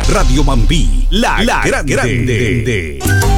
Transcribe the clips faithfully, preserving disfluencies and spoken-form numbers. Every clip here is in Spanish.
Radio Mambí, la, la grande. grande.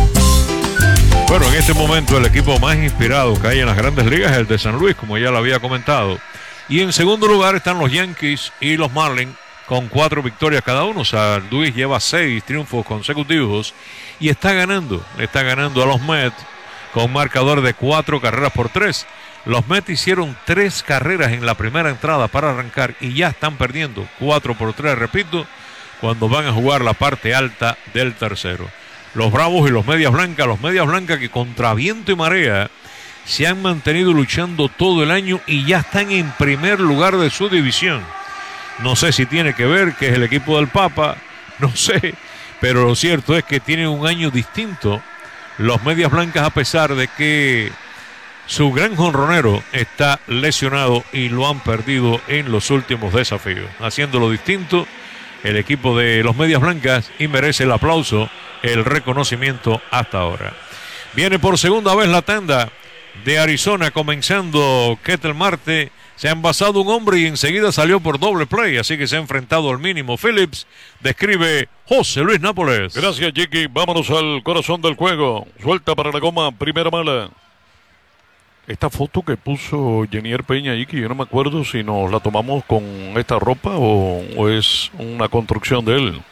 Bueno, en este momento el equipo más inspirado que hay en las grandes ligas es el de San Luis, como ya lo había comentado. Y en segundo lugar están los Yankees y los Marlins con cuatro victorias cada uno. San Luis lleva seis triunfos consecutivos y está ganando, está ganando a los Mets con marcador de cuatro carreras por tres. Los Mets hicieron tres carreras en la primera entrada para arrancar y ya están perdiendo cuatro por tres, repito, cuando van a jugar la parte alta del tercero. Los Bravos y los Medias Blancas, los Medias Blancas que contra viento y marea se han mantenido luchando todo el año y ya están en primer lugar de su división. No sé si tiene que ver que es el equipo del Papa, no sé, pero lo cierto es que tienen un año distinto los Medias Blancas, a pesar de que su gran jonronero está lesionado y lo han perdido en los últimos desafíos. Haciéndolo distinto el equipo de los Medias Blancas y merece el aplauso, el reconocimiento hasta ahora. Viene por segunda vez la tanda de Arizona, comenzando Ketel Marte. Se ha envasado un hombre y enseguida salió por doble play, así que se ha enfrentado al mínimo. Phillips describe José Luis Nápoles. Gracias, Chiqui. Vámonos al corazón del juego. Suelta para la goma, primera mala. Esta foto que puso Jenier Peña, Chiqui, yo no me acuerdo si nos la tomamos con esta ropa o, o es una construcción de él.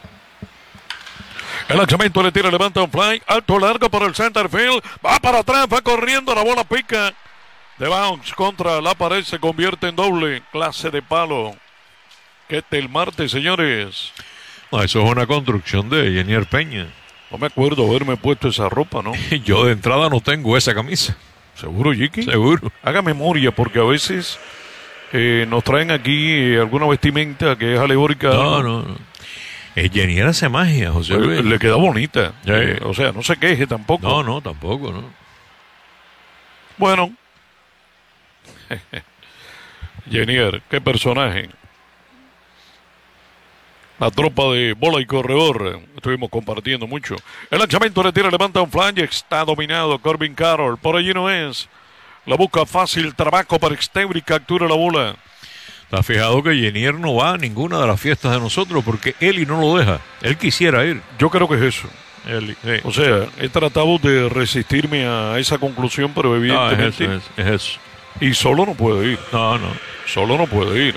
El lanzamiento le tira, levanta un fly, alto, largo para el center field, va para atrás, va corriendo, la bola pica. De bounce contra la pared, se convierte en doble, clase de palo. Ketel Marte, señores. No, eso es una construcción de Jenier Peña. No me acuerdo haberme puesto esa ropa, ¿no? Yo de entrada no tengo esa camisa. ¿Seguro, Chiqui? Seguro. Haga memoria, porque a veces eh, nos traen aquí eh, alguna vestimenta que es alegórica. No, no, no. Eh, Jenier hace magia, José Luis. Le queda bonita. Sí. Eh, o sea, no se queje tampoco. No, no, tampoco, no. Bueno. Jenier, qué personaje. La tropa de bola y corredor. Estuvimos compartiendo mucho. El lanzamiento le tira, levanta un flange. Está dominado Corbin Carroll. Por allí no es. La busca fácil. Trabajo para Extebre y captura la bola. ¿Te has fijado que Jenier no va a ninguna de las fiestas de nosotros porque Eli no lo deja? Él quisiera ir. Yo creo que es eso. Eli, sí. O sea, he tratado de resistirme a esa conclusión, pero evidentemente. No, es eso, es, es eso. Y solo no puede ir. No, no. Solo no puede ir.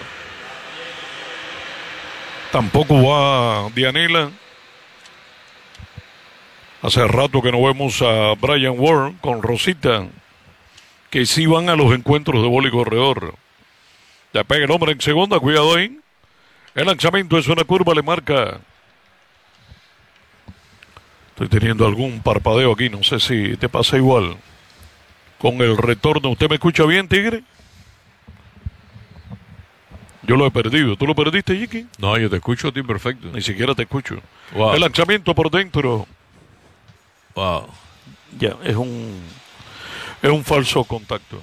Tampoco va Dianela. Hace rato que no vemos a Brian Ward con Rosita, que sí van a los encuentros de bola y corredor. Ya pega el hombre en segunda, cuidado ahí. El lanzamiento es una curva, le marca. Estoy teniendo algún parpadeo aquí, no sé si te pasa igual. Con el retorno, ¿usted me escucha bien, Tigre? Yo lo he perdido. ¿Tú lo perdiste, Chiqui? No, yo te escucho a ti perfecto. Ni siquiera te escucho. Wow. El lanzamiento por dentro. Wow. Ya, es un es un falso contacto.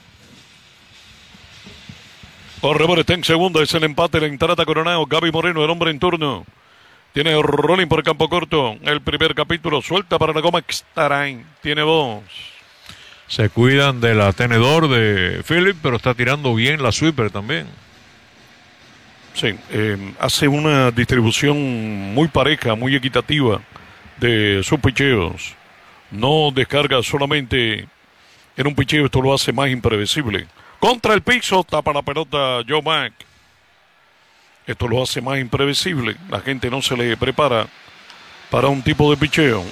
Corredor está en segunda, es el empate, la entrada Coronado. Gaby Moreno, el hombre en turno. Tiene rolling por campo corto. El primer capítulo, suelta para la goma Extarain. Tiene voz. Se cuidan del atenedor de Philip, pero está tirando bien la sweeper también. Sí, eh, hace una distribución muy pareja, muy equitativa de sus picheos. No descarga solamente en un picheo, esto lo hace más imprevisible. Contra el piso, tapa la pelota Joe Mack. Esto lo hace más imprevisible. La gente no se le prepara para un tipo de picheo.